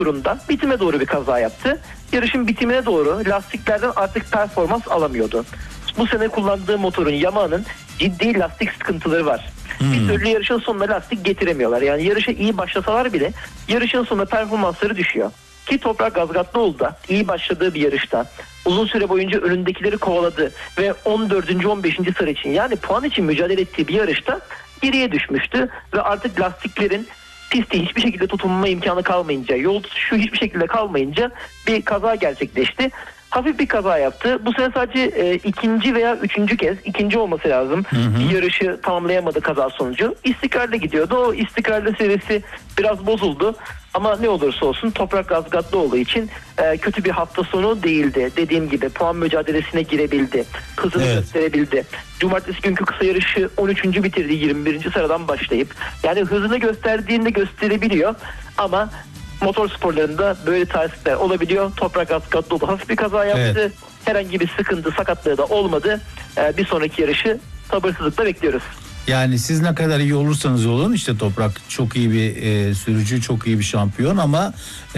turunda bitime doğru bir kaza yaptı. Yarışın bitimine doğru lastiklerden artık performans alamıyordu. Bu sene kullandığı motorun, Yamaha'nın ciddi lastik sıkıntıları var. Bir türlü yarışın sonuna lastik getiremiyorlar. Yani yarışa iyi başlasalar bile yarışın sonunda performansları düşüyor. Ki Toprak Gazgatlıoğlu da iyi başladığı bir yarışta uzun süre boyunca önündekileri kovaladı ve 14. 15. sıra için, yani puan için mücadele ettiği bir yarışta geriye düşmüştü ve artık lastiklerin pistte hiçbir şekilde tutunma imkanı kalmayınca, yol tutuşu hiçbir şekilde kalmayınca bir kaza gerçekleşti. Hafif bir kaza yaptı. Bu sene sadece ikinci veya üçüncü kez, ikinci olması lazım, bir yarışı tamamlayamadı kaza sonucu. İstikrarlı gidiyordu. O istikrarlı seviyesi biraz bozuldu. Ama ne olursa olsun Toprak Gazgatlıoğlu için kötü bir hafta sonu değildi. Dediğim gibi puan mücadelesine girebildi. Hızını gösterebildi. Cumartesi günkü kısa yarışı 13. bitirdi 21. sıradan başlayıp. Yani hızını gösterdiğinde gösterebiliyor ama motor sporlarında böyle terslikler olabiliyor. Toprak Gazgatlıoğlu hafif bir kaza yaptı. Evet. Herhangi bir sıkıntı, sakatlığı da olmadı. Bir sonraki yarışı sabırsızlıkla bekliyoruz. Yani siz ne kadar iyi olursanız olun, işte Toprak çok iyi bir sürücü, çok iyi bir şampiyon ama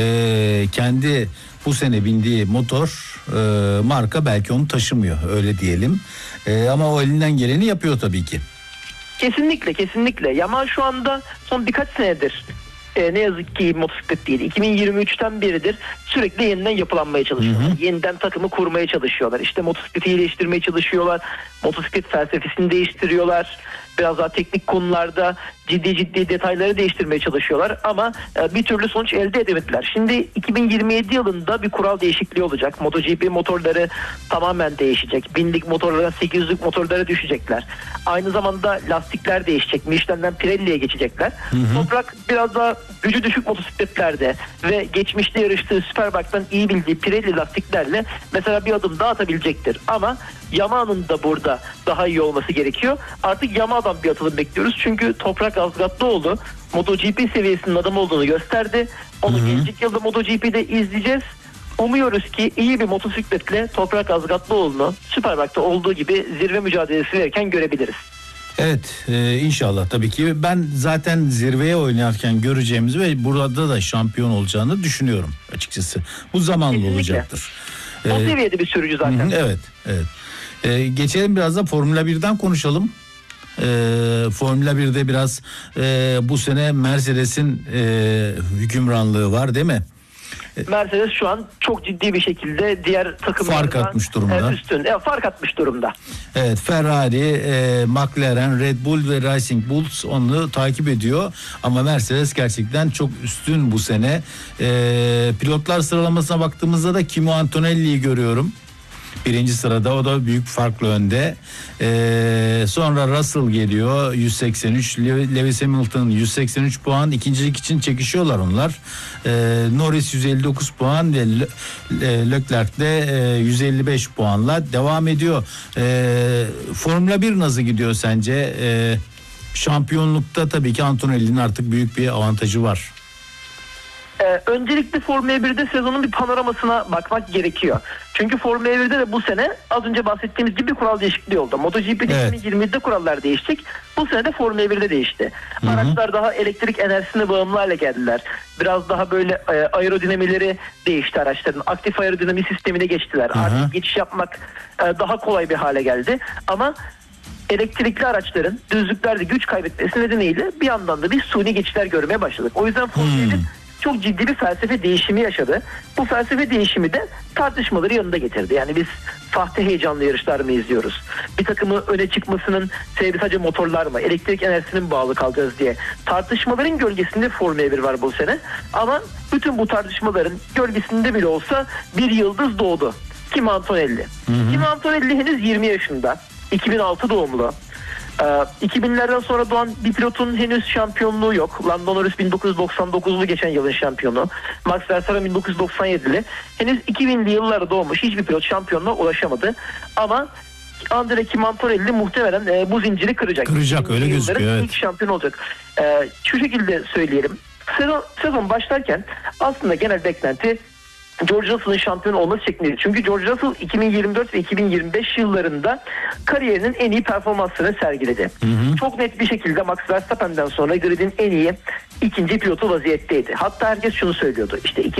kendi bu sene bindiği motor marka belki onu taşımıyor, öyle diyelim. Ama o elinden geleni yapıyor tabii ki. Kesinlikle. Yamaha şu anda son birkaç senedir ne yazık ki motosiklet değil. 2023'ten beridir sürekli yeniden yapılanmaya çalışıyorlar. Yeniden takımı kurmaya çalışıyorlar. İşte motosikleti iyileştirmeye çalışıyorlar. Motosiklet felsefesini değiştiriyorlar. Biraz daha teknik konularda ciddi detayları değiştirmeye çalışıyorlar ama bir türlü sonuç elde edemediler. Şimdi 2027 yılında bir kural değişikliği olacak. MotoGP motorları tamamen değişecek. 1000'lik motorlara 800'lük motorlara düşecekler. Aynı zamanda lastikler değişecek. Michelin'den Pirelli'ye geçecekler. Toprak biraz daha gücü düşük motosikletlerde ve geçmişte yarıştığı Superbike'dan iyi bildiği Pirelli lastiklerle mesela bir adım daha atabilecektir. Ama Yamaha'nın da burada daha iyi olması gerekiyor. Artık Yamaha'dan bir atılım bekliyoruz. Çünkü Toprak Gazgatlıoğlu MotoGP seviyesinin adam olduğunu gösterdi. Onu gelecek yılda MotoGP'de izleyeceğiz. Umuyoruz ki iyi bir motosikletle Toprak Gazgatlıoğlu'nu Superbike'da olduğu gibi zirve mücadelesi verirken görebiliriz. Evet, inşallah tabii ki. Ben zaten zirveye oynarken göreceğimizi ve burada da şampiyon olacağını düşünüyorum açıkçası. Bu zamanla kesinlikle olacaktır. O seviyede bir sürücü zaten. Evet. Geçelim biraz da Formula 1'den konuşalım. Formula 1'de biraz bu sene Mercedes'in hükümranlığı var değil mi? Mercedes şu an çok ciddi bir şekilde diğer takımlardan fark atmış durumda. Üstün. Fark atmış durumda. Evet, Ferrari, McLaren, Red Bull ve Racing Bulls onu takip ediyor. Ama Mercedes gerçekten çok üstün bu sene. Pilotlar sıralamasına baktığımızda da Kimi Antonelli'yi görüyorum. Birinci sırada, o da büyük farklı önde. Sonra Russell geliyor 183, Lewis Hamilton 183 puan, ikincilik için çekişiyorlar onlar. Norris 159 puan ve Leclerc de 155 puanla devam ediyor. Formula 1 nasıl gidiyor sence? Şampiyonlukta tabii ki Antonelli'nin artık büyük bir avantajı var. Öncelikle Formula 1'de sezonun bir panoramasına bakmak gerekiyor. Çünkü Formula 1'de de bu sene az önce bahsettiğimiz gibi bir kural değişikliği oldu. MotoGP'de 2020'de kurallar değiştik. Bu sene de Formula 1'de değişti. Araçlar daha elektrik enerjisine bağımlı hale geldiler. Biraz daha böyle aerodinamileri değişti araçların. Aktif aerodinami sistemine geçtiler. Artık geçiş yapmak daha kolay bir hale geldi. Ama elektrikli araçların düzlüklerde güç kaybetmesi nedeniyle bir yandan da bir suni geçişler görmeye başladık. O yüzden Formula 1 çok ciddi bir felsefe değişimi yaşadı. Bu felsefe değişimi de tartışmaları yanında getirdi. Yani biz sahte heyecanlı yarışlar mı izliyoruz? Bir takımı öne çıkmasının sebebi sadece motorlar mı? Elektrik enerjisinin bağlı kalacağız diye. Tartışmaların gölgesinde Formula 1 var bu sene. Ama bütün bu tartışmaların gölgesinde bile olsa bir yıldız doğdu. Kimi Antonelli. Kimi Antonelli henüz 20 yaşında. 2006 doğumlu. 2000'lerden sonra doğan bir pilotun henüz şampiyonluğu yok. Lando Norris 1999'lu geçen yılın şampiyonu. Max Verstappen 1997'li. Henüz 2000'li yıllarda doğmuş hiçbir pilot şampiyonluğa ulaşamadı. Ama Andrea Kimi Antonelli muhtemelen bu zinciri kıracak. Kıracak, öyle gözüküyor. Evet. İlk şampiyon olacak. Şu şekilde söyleyelim. Sezon başlarken aslında genel beklenti George Russell'ın şampiyon olması şeklindeydi. Çünkü George Russell 2024 ve 2025 yıllarında kariyerinin en iyi performansını sergiledi. Çok net bir şekilde Max Verstappen'den sonra gridin en iyi ikinci pilotu vaziyetteydi. Hatta herkes şunu söylüyordu. İşte